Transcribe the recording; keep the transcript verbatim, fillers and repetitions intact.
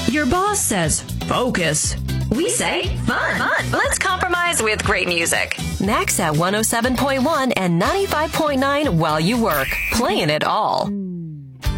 Your boss says, focus. We say, fun. Fun. Let's compromise with great music. Max at one oh seven point one and ninety-five point nine while you work. Playing it all.